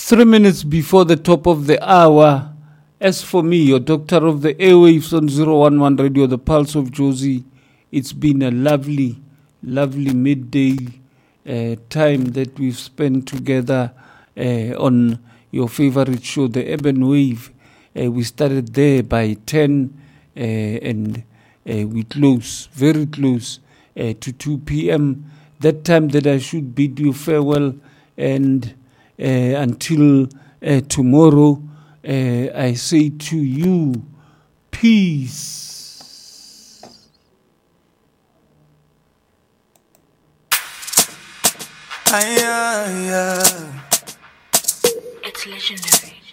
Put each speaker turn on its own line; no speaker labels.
3 minutes before the top of the hour. As for me, your doctor of the airwaves on 011 Radio, the Pulse of Jozi, it's been a lovely midday time that we've spent together on your favorite show, The Urban Wave. We started there by 10 and we close, very close to 2 p.m. That time that I should bid you farewell, and until tomorrow, I say to you, peace.
It's legendary.